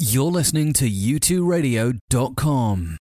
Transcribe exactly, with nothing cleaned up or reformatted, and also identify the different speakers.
Speaker 1: You're listening to U two radio dot com.